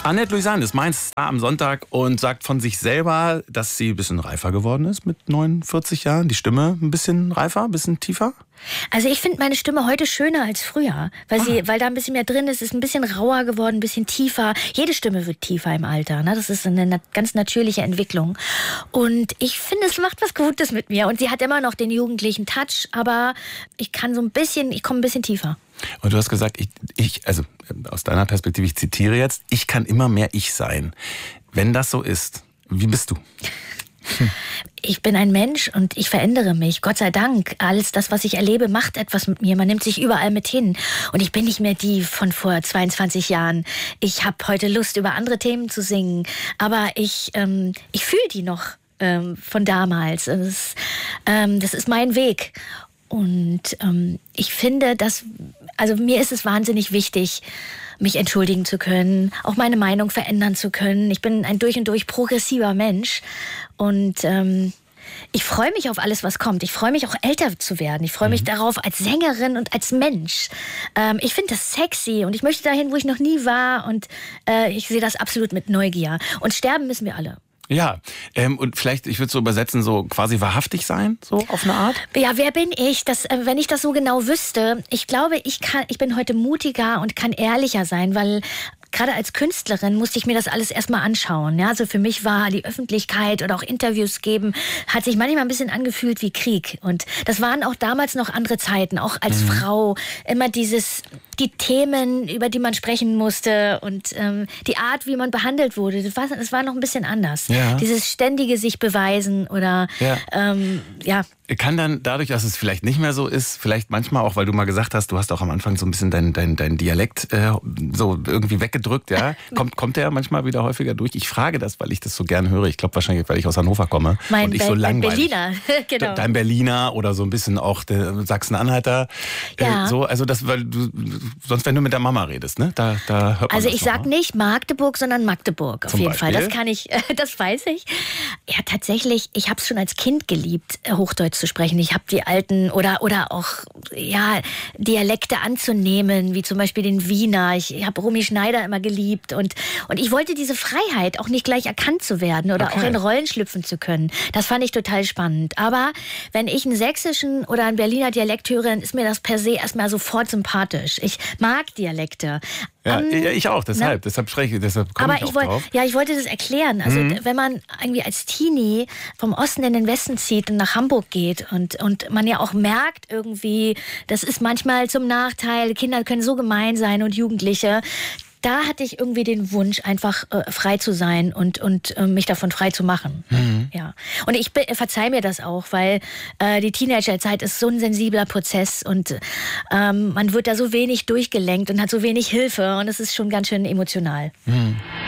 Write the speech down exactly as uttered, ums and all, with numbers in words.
Annette Louisan ist mein Star am Sonntag und sagt von sich selber, dass sie ein bisschen reifer geworden ist mit neunundvierzig Jahren. Die Stimme ein bisschen reifer, ein bisschen tiefer. Also ich finde meine Stimme heute schöner als früher, weil, Ah. sie, weil da ein bisschen mehr drin ist, ist ein bisschen rauer geworden, ein bisschen tiefer. Jede Stimme wird tiefer im Alter, ne? Das ist eine ganz natürliche Entwicklung. Und ich finde, es macht was Gutes mit mir. Und sie hat immer noch den jugendlichen Touch, aber ich kann so ein bisschen, ich komme ein bisschen tiefer. Und du hast gesagt, ich, ich, also aus deiner Perspektive, ich zitiere jetzt, ich kann immer mehr ich sein. Wenn das so ist, wie bist du? Hm. Ich bin ein Mensch und ich verändere mich. Gott sei Dank. Alles das, was ich erlebe, macht etwas mit mir. Man nimmt sich überall mit hin. Und ich bin nicht mehr die von vor zweiundzwanzig Jahren. Ich habe heute Lust, über andere Themen zu singen. Aber ich, ähm, ich fühle die noch ähm, von damals. Das ist, ähm, das ist mein Weg. Und ähm, ich finde, dass, also mir ist es wahnsinnig wichtig, mich entschuldigen zu können, auch meine Meinung verändern zu können. Ich bin ein durch und durch progressiver Mensch und ähm, ich freue mich auf alles, was kommt. Ich freue mich auch, älter zu werden. Ich freue mich mhm. darauf als Sängerin und als Mensch. Ähm, ich finde das sexy und ich möchte dahin, wo ich noch nie war und äh, ich sehe das absolut mit Neugier. Und sterben müssen wir alle. Ja, ähm, und vielleicht, ich würde so übersetzen, so quasi wahrhaftig sein, so auf eine Art? Ja, wer bin ich? Das, äh, wenn ich das so genau wüsste, ich glaube, ich kann, ich bin heute mutiger und kann ehrlicher sein, weil gerade als Künstlerin musste ich mir das alles erstmal anschauen. Ja, also für mich war die Öffentlichkeit oder auch Interviews geben, hat sich manchmal ein bisschen angefühlt wie Krieg. Und das waren auch damals noch andere Zeiten, auch als mhm. Frau. Immer dieses, die Themen, über die man sprechen musste und ähm, die Art, wie man behandelt wurde, das war, das war noch ein bisschen anders. Ja. Dieses ständige sich beweisen oder ja. Ähm, ja. Kann dann dadurch, dass es vielleicht nicht mehr so ist, vielleicht manchmal auch, weil du mal gesagt hast, du hast auch am Anfang so ein bisschen deinen dein, dein Dialekt äh, so irgendwie weggedrückt, ja? Kommt, kommt der manchmal wieder häufiger durch? Ich frage das, weil ich das so gern höre. Ich glaube wahrscheinlich, weil ich aus Hannover komme mein und ich Be- so langweilig. Berliner, genau. Dein Berliner oder so ein bisschen auch der Sachsen-Anhalter. Ja. Äh, so, also das, weil du, sonst wenn du mit der Mama redest, ne? Da, da hört man Also das ich noch, sag ne? nicht Magdeburg, sondern Magdeburg auf Zum jeden Beispiel? Fall. Das kann ich, das weiß ich. Ja, tatsächlich, ich habe es schon als Kind geliebt, Hochdeutsch zu sprechen. Ich habe die alten oder oder auch ja Dialekte anzunehmen, wie zum Beispiel den Wiener. Ich, ich habe Romy Schneider immer geliebt und und ich wollte diese Freiheit, auch nicht gleich erkannt zu werden oder Okay. auch in Rollen schlüpfen zu können. Das fand ich total spannend. Aber wenn ich einen sächsischen oder einen Berliner Dialekt höre, dann ist mir das per se erstmal sofort sympathisch. Ich mag Dialekte. Ja, Um, ich auch, deshalb, ne? deshalb spreche ich, deshalb komme Aber ich auch ich wollte, drauf. ja, ich wollte das erklären. Also Mhm. wenn man irgendwie als Teenie vom Osten in den Westen zieht und nach Hamburg geht und und man ja auch merkt irgendwie, das ist manchmal zum Nachteil. Kinder können so gemein sein und Jugendliche. Da hatte ich irgendwie den Wunsch, einfach äh, frei zu sein und, und äh, mich davon frei zu machen. Mhm. Ja. Und ich be- verzeih mir das auch, weil äh, die Teenagerzeit ist so ein sensibler Prozess und ähm, man wird da so wenig durchgelenkt und hat so wenig Hilfe und es ist schon ganz schön emotional. Mhm.